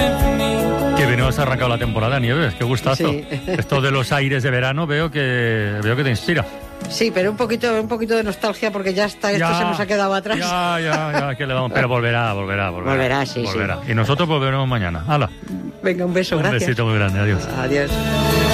Que bien has arrancado la temporada, Nieves, qué gustazo. Sí. Esto de los aires de verano veo que te inspira. Sí, pero un poquito de nostalgia porque ya está, esto se nos ha quedado atrás. Ya, que le vamos. Pero volverá. Volverá, sí. Y nosotros volveremos mañana. ¡Hala! Venga, un beso, gracias. Un besito muy grande, adiós. Adiós.